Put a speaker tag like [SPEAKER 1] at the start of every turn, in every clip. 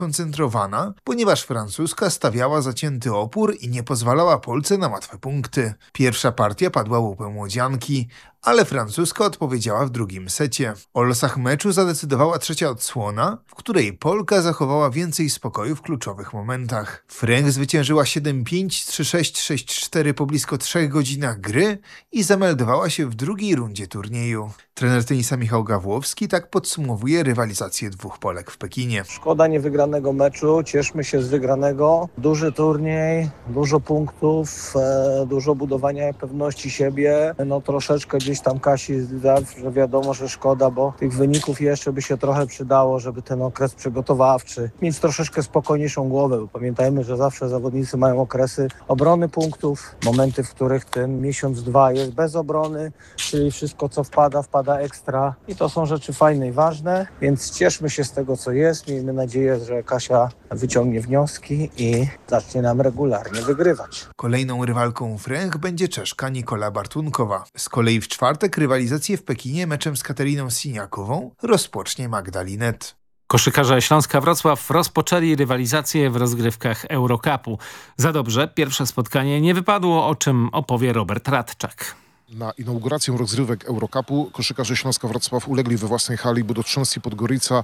[SPEAKER 1] skoncentrowana, ponieważ francuska stawiała zacięty opór i nie pozwalała Polce na łatwe punkty. Pierwsza partia padła łupem młodzianki, ale francuska odpowiedziała w drugim secie. O losach meczu zadecydowała trzecia odsłona, w której Polka zachowała więcej spokoju w kluczowych momentach. Fręch zwyciężyła 7-5, 3-6, 6-4 po blisko 3 godzinach gry i zameldowała się w drugiej rundzie turnieju. Trener tenisa Michał Gawłowski tak podsumowuje rywalizację dwóch Polek w Pekinie.
[SPEAKER 2] Szkoda niewygranego meczu, cieszmy się z wygranego. Duży turniej, dużo punktów, dużo budowania pewności siebie. Troszeczkę gdzieś tam Kasi, że wiadomo, że szkoda, bo tych wyników jeszcze by się trochę przydało, żeby ten okres przygotowawczy mieć troszeczkę spokojniejszą głowę. Bo pamiętajmy, że zawsze zawodnicy mają okresy obrony punktów, momenty, w których ten miesiąc, 2 jest bez obrony, czyli wszystko co wpada ekstra i to są rzeczy fajne i ważne, więc cieszmy się z tego, co jest. Miejmy nadzieję, że Kasia wyciągnie wnioski i zacznie nam regularnie wygrywać.
[SPEAKER 1] Kolejną rywalką Fręch będzie Czeszka Nikola Bartunkowa. Z kolei w czwartek rywalizację w Pekinie meczem z Kateriną Siniakową rozpocznie Magda Linet.
[SPEAKER 3] Koszykarze Śląska Wrocław rozpoczęli rywalizację w rozgrywkach Eurocupu. Za dobrze pierwsze spotkanie nie wypadło, o czym opowie Robert Radczak.
[SPEAKER 4] Na inaugurację rozgrywek Eurocupu koszykarze Śląska Wrocław ulegli we własnej hali Budocznosti Podgorica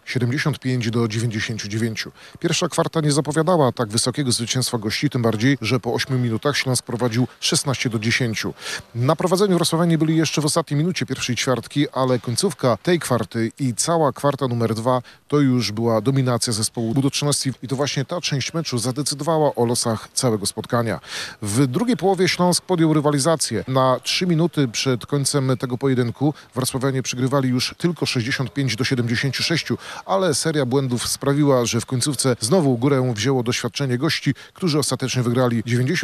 [SPEAKER 4] 75-99. Pierwsza kwarta nie zapowiadała tak wysokiego zwycięstwa gości, tym bardziej, że po 8 minutach Śląsk prowadził 16-10. Na prowadzeniu wrocławianie byli jeszcze w ostatniej minucie pierwszej ćwiartki, ale końcówka tej kwarty i cała kwarta numer 2 to już była dominacja zespołu Budoczności i to właśnie ta część meczu zadecydowała o losach całego spotkania. W drugiej połowie Śląsk podjął rywalizację. Na 3 minuty przed końcem tego pojedynku wrocławianie przegrywali już tylko 65-76, ale seria błędów sprawiła, że w końcówce znowu górę wzięło doświadczenie gości, którzy ostatecznie wygrali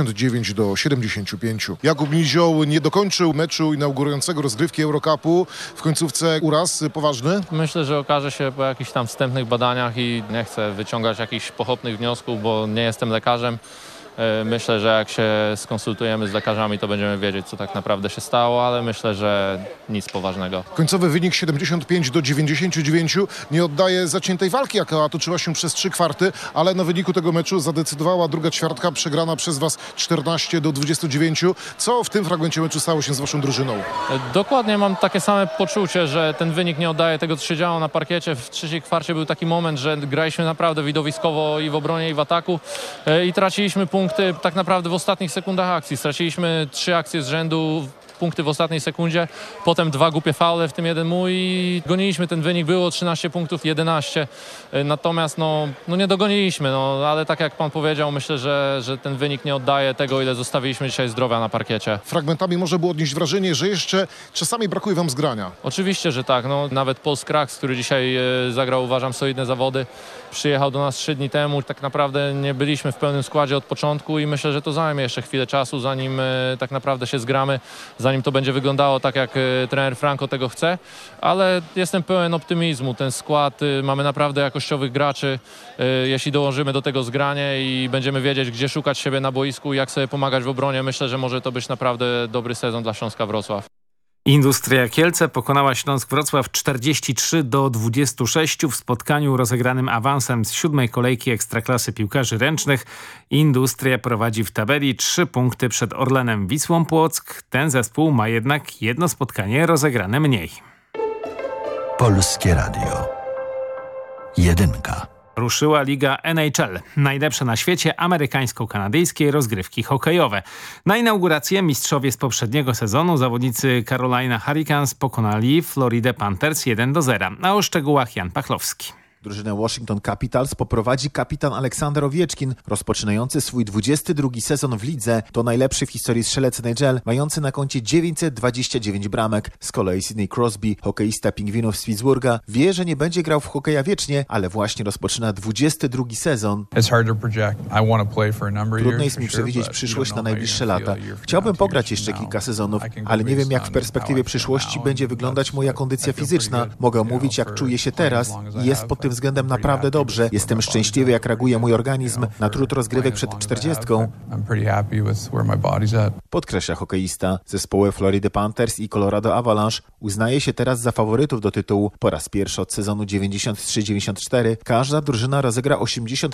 [SPEAKER 4] 99-75. Jakub Nizioł nie dokończył meczu inaugurującego rozgrywki Eurocupu. W końcówce uraz poważny.
[SPEAKER 5] Myślę, że okaże się po jakichś tam wstępnych badaniach i nie chcę wyciągać jakichś pochopnych wniosków, bo nie jestem lekarzem. Myślę, że jak się skonsultujemy z lekarzami, to będziemy wiedzieć, co tak naprawdę się stało, ale myślę, że nic poważnego.
[SPEAKER 4] Końcowy wynik 75-99 nie oddaje zaciętej walki, jaka toczyła się przez 3 kwarty, ale na wyniku tego meczu zadecydowała druga ćwiartka przegrana przez Was 14-29. Co w tym fragmencie meczu stało się z Waszą drużyną?
[SPEAKER 5] Dokładnie mam takie same poczucie, że ten wynik nie oddaje tego, co się działo na parkiecie. W trzeciej kwarcie był taki moment, że graliśmy naprawdę widowiskowo i w obronie, i w ataku i traciliśmy punkty tak naprawdę w ostatnich sekundach akcji. Straciliśmy 3 akcje z rzędu, punkty w ostatniej sekundzie, potem 2 głupie faule, w tym 1 mój i goniliśmy ten wynik, było 13 punktów, 11. Natomiast nie dogoniliśmy, ale tak jak pan powiedział, myślę, że ten wynik nie oddaje tego, ile zostawiliśmy dzisiaj zdrowia na parkiecie.
[SPEAKER 4] Fragmentami może było odnieść wrażenie, że jeszcze czasami brakuje wam zgrania.
[SPEAKER 5] Oczywiście, że tak. Nawet Paul Skraks, który dzisiaj zagrał, uważam, solidne zawody, przyjechał do nas 3 dni temu. Tak naprawdę nie byliśmy w pełnym składzie od początku i myślę, że to zajmie jeszcze chwilę czasu, zanim tak naprawdę się zgramy, zanim to będzie wyglądało tak, jak trener Franco tego chce, ale jestem pełen optymizmu. Ten skład, mamy naprawdę jakościowych graczy, jeśli dołożymy do tego zgranie i będziemy wiedzieć, gdzie szukać siebie na boisku, jak sobie pomagać w obronie, myślę, że może to być naprawdę dobry sezon dla Śląska Wrocław.
[SPEAKER 3] Industria Kielce pokonała Śląsk Wrocław 43-26 w spotkaniu rozegranym awansem z 7. kolejki Ekstraklasy Piłkarzy Ręcznych. Industria prowadzi w tabeli 3 punkty przed Orlenem Wisłą Płock. Ten zespół ma jednak jedno spotkanie rozegrane mniej.
[SPEAKER 6] Polskie Radio. 1.
[SPEAKER 3] Ruszyła liga NHL, najlepsze na świecie amerykańsko-kanadyjskie rozgrywki hokejowe. Na inaugurację mistrzowie z poprzedniego sezonu, zawodnicy Carolina Hurricanes, pokonali Florida Panthers 1-0. A o szczegółach Jan Pachlowski.
[SPEAKER 7] Drużynę Washington Capitals poprowadzi kapitan Aleksander Owieczkin, rozpoczynający swój 22 sezon w lidze. To najlepszy w historii strzelec NHL, mający na koncie 929 bramek. Z kolei Sidney Crosby, hokeista Pingwinów z Pittsburgha, wie, że nie będzie grał w hokeja wiecznie, ale właśnie rozpoczyna 22 sezon. Trudno jest mi przewidzieć przyszłość na najbliższe lata. Chciałbym pograć jeszcze kilka sezonów, ale nie wiem, jak w perspektywie przyszłości będzie wyglądać moja kondycja fizyczna. Mogę mówić, jak czuję się teraz i jest pod tym tym względem naprawdę dobrze. Jestem szczęśliwy, jak reaguje mój organizm na trud rozgrywek przed 40. Podkreśla hokeista. Zespoły Florida Panthers i Colorado Avalanche uznaje się teraz za faworytów do tytułu. Po raz pierwszy od sezonu 93-94 każda drużyna rozegra 80